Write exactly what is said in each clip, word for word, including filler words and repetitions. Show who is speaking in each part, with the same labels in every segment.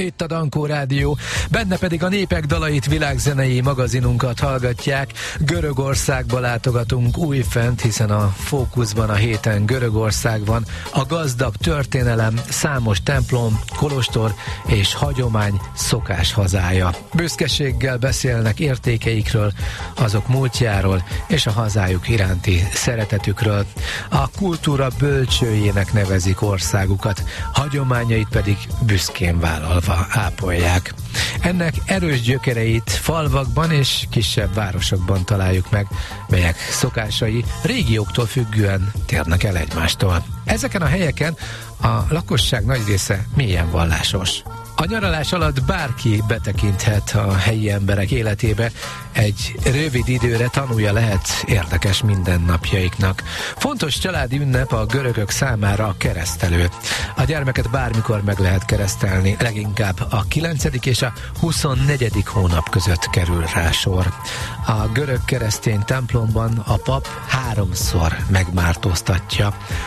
Speaker 1: Itt a Dankó Rádió, benne pedig a Népek dalait világzenei magazinunkat hallgatják. Görögországba látogatunk újfent, hiszen a fókuszban a héten Görögország van. A gazdag történelem, számos templom, kolostor és hagyomány szokás hazája. Büszkeséggel beszélnek értékeikről, azok múltjáról és a hazájuk iránti szeretetükről. A kultúra bölcsőjének nevezik országukat, hagyományait pedig büszkén vállalva ápolják. Ennek erős gyökereit falvakban és kisebb városokban találjuk meg, melyek szokásai régióktól függően térnek el egymástól. Ezeken a helyeken a lakosság nagy része mélyen vallásos. A nyaralás alatt bárki betekinthet a helyi emberek életébe, egy rövid időre tanulja lehet érdekes mindennapjaiknak. Fontos családi ünnep a görögök számára a keresztelő. A gyermeket bármikor meg lehet keresztelni, leginkább a kilencedik és a huszonnegyedik hónap között kerül rá sor. A görög keresztény templomban a pap háromszor megmártóztatja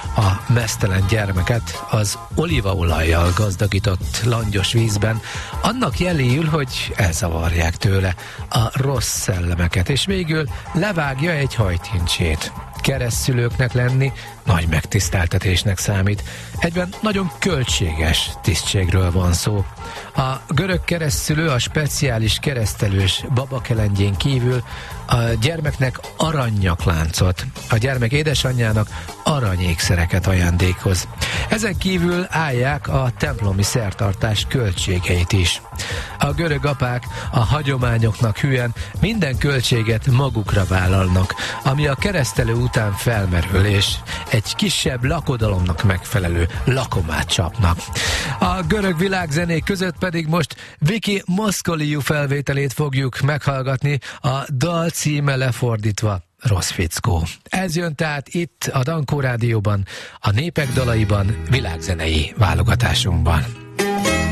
Speaker 1: a meztelen gyermeket az olívaolajjal gazdagított langyos vízben, annak jeléül, hogy elzavarják tőle a rossz szellemeket, és végül levágja egy hajtincsét. Keresztszülőknek lenni nagy megtiszteltetésnek számít. Egyben nagyon költséges tisztségről van szó. A görög keresztszülő a speciális keresztelős babakelendjén kívül a gyermeknek aranynyakláncot, a gyermek édesanyjának aranyékszereket ajándékoz. Ezen kívül állják a templomi szertartás költségeit is. A görög apák a hagyományoknak hűen minden költséget magukra vállalnak, ami a keresztelő után felmerül, és egy kisebb lakodalomnak megfelelő lakomát csapnak. A görög világzenék között pedig most Viki Moszkoliu felvételét fogjuk meghallgatni, a dal címe lefordítva Rossz fickó. Ez jön tehát itt a Dankó Rádióban, a Népek dalaiban, világzenei válogatásunkban.